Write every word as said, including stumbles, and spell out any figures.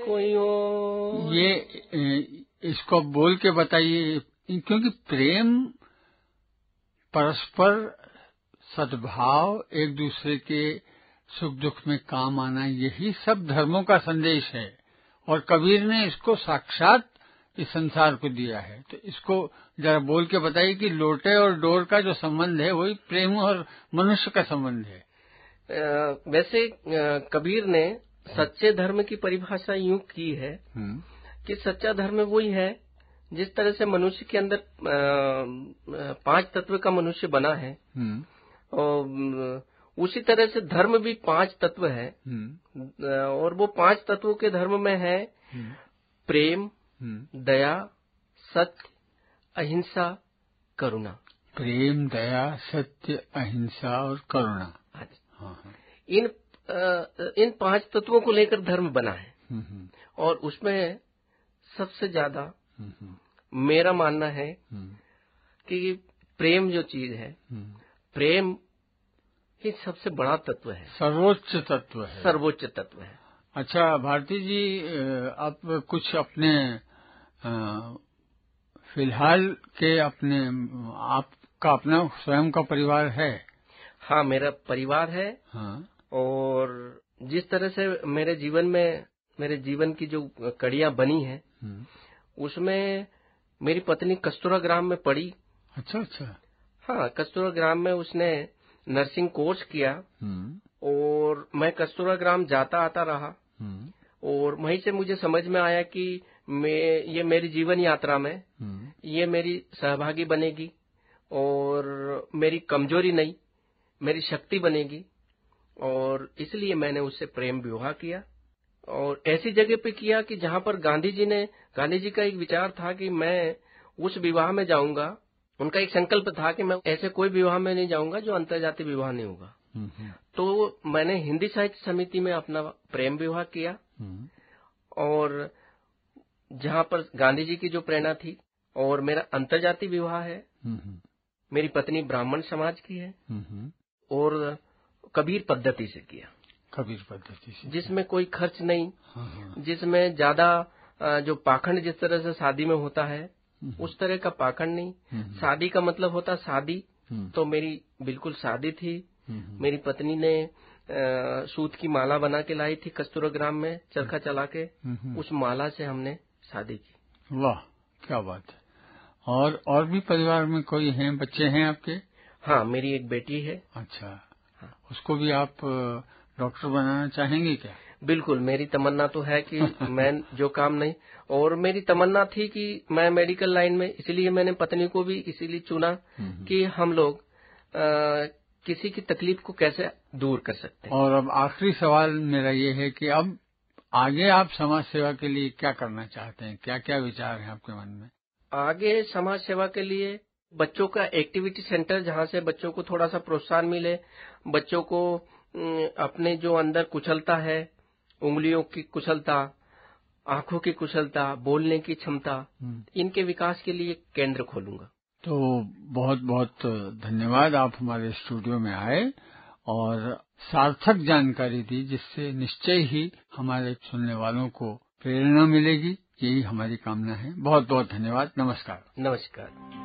कोई और। ये इसको बोल के बताइए, क्योंकि प्रेम, परस्पर सद्भाव, एक दूसरे के सुख दुख में काम आना, यही सब धर्मों का संदेश है। और कबीर ने इसको साक्षात इस संसार को दिया है। तो इसको जरा बोल के बताइए कि लोटे और डोर का जो संबंध है वही प्रेम और मनुष्य का संबंध है। आ, वैसे आ, कबीर ने सच्चे धर्म की परिभाषा यूं की है कि सच्चा धर्म वही है जिस तरह से मनुष्य के अंदर पांच तत्व का मनुष्य बना है, और उसी तरह से धर्म भी पांच तत्व है। और वो पांच तत्वों के धर्म में है प्रेम, दया, सत्य, अहिंसा, करुणा। प्रेम, दया, सत्य, अहिंसा और करुणा। हाँ। इन इन पांच तत्वों को लेकर धर्म बना है। और उसमें सबसे ज्यादा मेरा मानना है कि प्रेम जो चीज है, प्रेम ही सबसे बड़ा तत्व है, सर्वोच्च तत्व है, सर्वोच्च तत्व है। अच्छा भारती जी, आप कुछ अपने फिलहाल के अपने आपका अपना स्वयं का परिवार है? हाँ, मेरा परिवार है। हाँ। और जिस तरह से मेरे जीवन में मेरे जीवन की जो कड़ियां बनी है, उसमें मेरी पत्नी कस्तूरा ग्राम में पढ़ी। अच्छा अच्छा। हाँ, कस्तूरा ग्राम में उसने नर्सिंग कोर्स किया और मैं कस्तूरा ग्राम जाता आता रहा। और वहीं से मुझे समझ में आया कि मैं ये मेरी जीवन यात्रा में ये मेरी सहभागी बनेगी और मेरी कमजोरी नहीं, मेरी शक्ति बनेगी। और इसलिए मैंने उससे प्रेम विवाह किया और ऐसी जगह पे किया कि जहां पर गांधी जी ने गांधी जी का एक विचार था कि मैं उस विवाह में जाऊंगा। उनका एक संकल्प था कि मैं ऐसे कोई विवाह में नहीं जाऊंगा जो अंतर्जातीय विवाह नहीं होगा। तो मैंने हिंदी साहित्य समिति में अपना प्रेम विवाह किया। और जहां पर गांधी जी की जो प्रेरणा थी, और मेरा अंतर्जातीय विवाह है, मेरी पत्नी ब्राह्मण समाज की है और कबीर पद्धति से किया। कबीर पद्धति से, जिसमें कोई खर्च नहीं, जिसमें ज्यादा जो पाखंड जिस तरह से शादी में होता है उस तरह का पाखंड नहीं। शादी का मतलब होता शादी, तो मेरी बिल्कुल शादी थी। मेरी पत्नी ने सूत की माला बना के लाई थी कस्तूरा ग्राम में, चरखा चला के, उस माला से हमने शादी की। वाह, क्या बात है। और और भी परिवार में कोई हैं, बच्चे हैं आपके? हाँ, मेरी एक बेटी है। अच्छा। हाँ। उसको भी आप डॉक्टर बनाना चाहेंगे क्या? बिल्कुल, मेरी तमन्ना तो है कि मैं जो काम नहीं, और मेरी तमन्ना थी कि मैं मेडिकल लाइन में, इसलिए मैंने पत्नी को भी इसीलिए चुना कि हम लोग आ, किसी की तकलीफ को कैसे दूर कर सकते हैं। और अब आखिरी सवाल मेरा ये है कि अब आगे आप समाज सेवा के लिए क्या करना चाहते हैं? क्या क्या विचार हैं आपके मन में? आगे समाज सेवा के लिए बच्चों का एक्टिविटी सेंटर, जहां से बच्चों को थोड़ा सा प्रोत्साहन मिले, बच्चों को अपने जो अंदर कुशलता है, उंगलियों की कुशलता, आंखों की कुशलता, बोलने की क्षमता, इनके विकास के लिए केंद्र खोलूंगा। तो बहुत बहुत धन्यवाद, आप हमारे स्टूडियो में आए और सार्थक जानकारी दी, जिससे निश्चय ही हमारे सुनने वालों को प्रेरणा मिलेगी। यही हमारी कामना है। बहुत बहुत धन्यवाद। नमस्कार। नमस्कार।